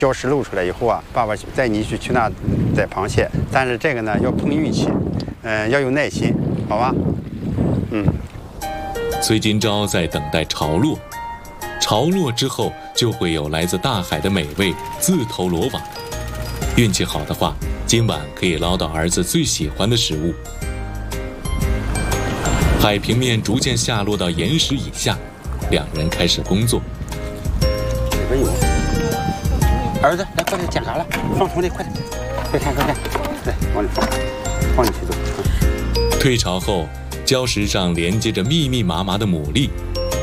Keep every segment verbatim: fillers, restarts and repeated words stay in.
礁石露出来以后啊，爸爸带你去去那宰螃蟹，但是这个呢要碰运气，嗯、呃，要有耐心，好吧？嗯。 崔金钊在等待潮落，潮落之后就会有来自大海的美味自投罗网。运气好的话，今晚可以捞到儿子最喜欢的食物。海平面逐渐下落到岩石以下，两人开始工作。 这边有，儿子，来快点捡蛤蜊，放桶里，快点，快看快看，来往里放，放进去就。 退潮后，礁石上连接着密密麻麻的牡蛎，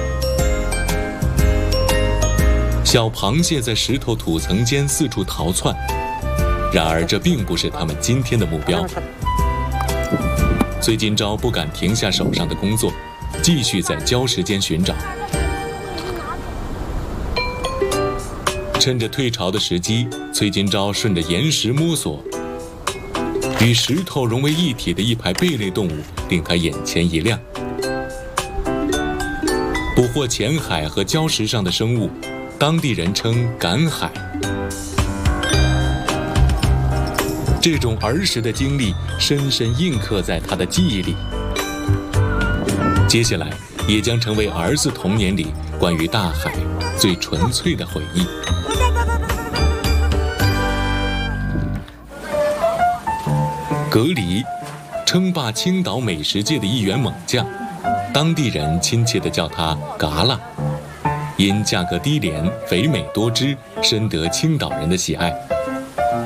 小螃蟹在石头土层间四处逃窜。然而，这并不是他们今天的目标。崔金钊不敢停下手上的工作，继续在礁石间寻找。趁着退潮的时机，崔金钊顺着岩石摸索，与石头融为一体的一排贝类动物令他眼前一亮。捕获浅海和礁石上的生物，当地人称赶海。这种儿时的经历深深印刻在他的记忆里，接下来也将成为儿子童年里关于大海最纯粹的回忆。蛤蜊，称霸青岛美食界的一员猛将，当地人亲切地叫它蛤蜊，因价格低廉、肥美多汁，深得青岛人的喜爱。